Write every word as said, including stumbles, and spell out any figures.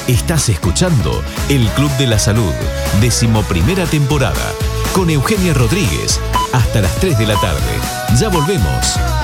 Estás escuchando El Club de la Salud, decimoprimera temporada, con Eugenia Rodríguez, hasta las tres de la tarde. Ya volvemos.